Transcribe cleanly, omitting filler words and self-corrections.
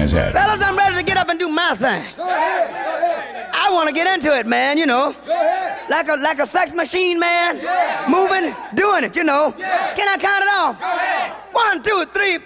has had. Fellas, I'm ready to get up and do my thing. Go ahead. Go ahead. I want to get into it, man, you know. Go ahead. Like a sex machine, man. Yeah. Moving, doing it, you know. Yeah. Can I count it off? Go ahead. 1, 2, 3.